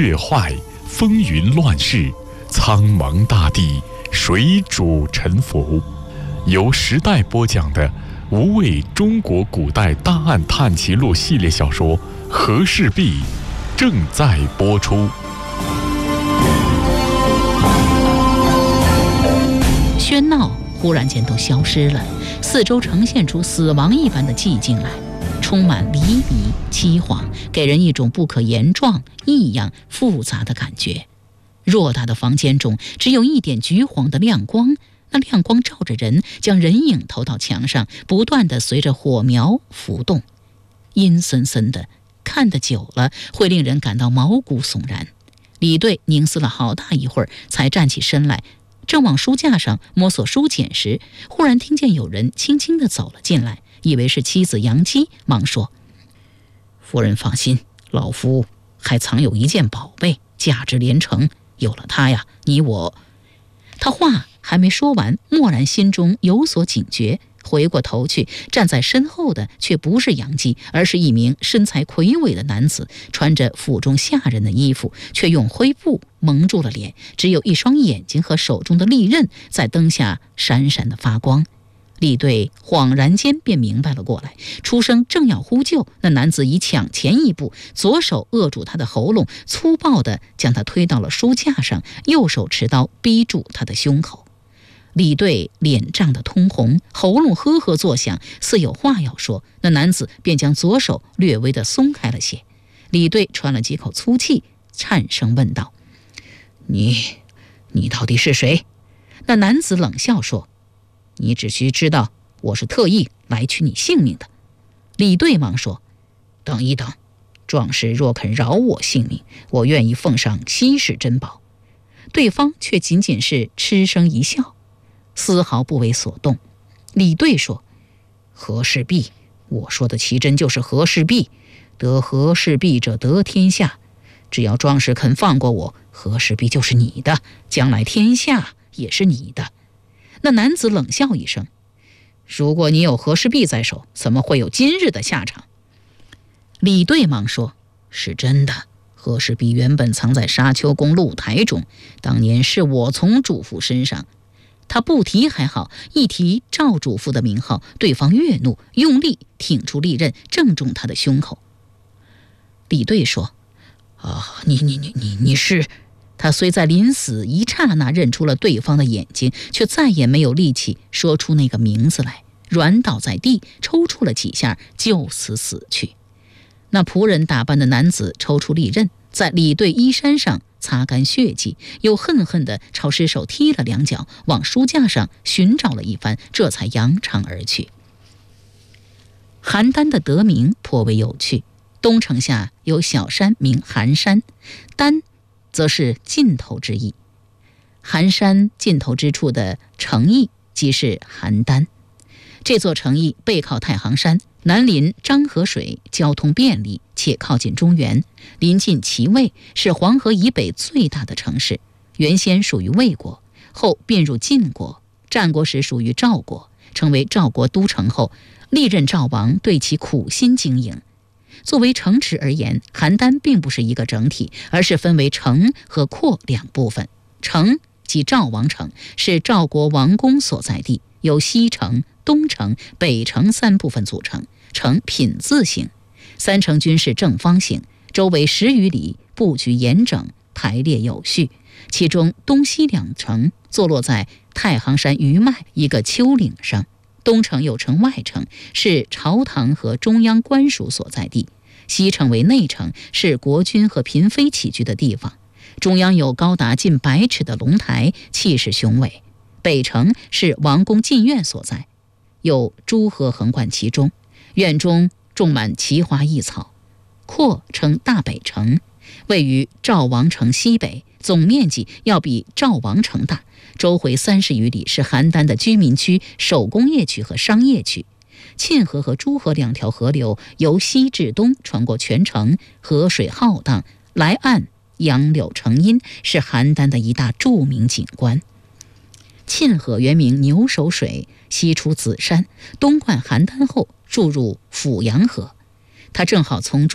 越坏，风云乱世，苍茫大地，谁主沉浮？由时代播讲的无畏中国古代大案探奇录系列小说《和氏璧》正在播出。 喧闹忽然间都消失了，四周呈现出死亡一般的寂静来，充满离别凄惶，给人一种不可言状、异样复杂的感觉。偌大的房间中只有一点橘黄的亮光，那亮光照着人，将人影投到墙上，不断地随着火苗浮动，阴森森的，看得久了会令人感到毛骨悚然。李队凝思了好大一会儿，才站起身来，正往书架上摸索书简时，忽然听见有人轻轻地走了进来，以为是妻子杨姬，忙说：“夫人放心，老夫还藏有一件宝贝，价值连城，有了它呀，你我……”他话还没说完，蓦然心中有所警觉，回过头去，站在身后的却不是杨姬，而是一名身材魁伟的男子，穿着府中下人的衣服，却用灰布蒙住了脸，只有一双眼睛和手中的利刃在灯下闪闪地发光。李队恍然间便明白了过来，出声正要呼救，那男子已抢前一步，左手扼住他的喉咙，粗暴地将他推到了书架上，右手持刀逼住他的胸口。李队脸涨得通红，喉咙呵呵作响，似有话要说，那男子便将左手略微地松开了些。李队喘了几口粗气，颤声问道：“你到底是谁？”那男子冷笑说：“你只需知道，我是特意来取你性命的。”李队忙说：“等一等，壮士若肯饶我性命，我愿意奉上稀世珍宝。”对方却仅仅是嗤声一笑，丝毫不为所动。李队说：“和氏璧，我说的奇珍就是和氏璧，得和氏璧者得天下。只要壮士肯放过我，和氏璧就是你的，将来天下也是你的。”那男子冷笑一声：“如果你有和氏璧在手，怎么会有今日的下场？”李队忙说：“是真的，和氏璧原本藏在沙丘宫露台中，当年是我从主父身上。”他不提还好，一提赵主父的名号，对方越怒，用力挺出利刃，正中他的胸口。李队说：“你是……”他虽在临死一刹那认出了对方的眼睛，却再也没有力气说出那个名字来，软倒在地，抽搐了几下，就此死去。那仆人打扮的男子抽出利刃，在李队衣衫上擦干血迹，又恨恨地朝尸首踢了两脚，往书架上寻找了一番，这才扬长而去。邯郸的得名颇为有趣，东城下有小山名寒山，丹则是尽头之意。寒山尽头之处的城邑即是邯郸。这座城邑背靠太行山，南临漳河水，交通便利，且靠近中原，临近齐魏，是黄河以北最大的城市。原先属于魏国，后并入晋国，战国时属于赵国，成为赵国都城后，历任赵王对其苦心经营。作为城池而言，邯郸并不是一个整体，而是分为城和廓两部分。城即赵王城，是赵国王宫所在地，由西城、东城、北城三部分组成，呈品字形。三城均是正方形，周围10余里，布局严整，排列有序。其中东西两城坐落在太行山余脉一个丘陵上。东城又称外城，是朝堂和中央官署所在地；西城为内城，是国君和嫔妃起居的地方。中央有高达近100尺的龙台，气势雄伟。北城是王宫禁苑所在，有诸河横贯其中，院中种满奇花异草。廓称大北城，位于赵王城西北，总面积要比赵王城大，周回30余里，是邯郸的居民区、手工业区和商业区。沁河和诸河两条河流由西至东穿过全城，河水浩荡，来岸杨柳成荫，是邯郸的一大著名景观。沁河原名牛首水，西出紫山，东贯邯郸后注入阜阳河，它正好从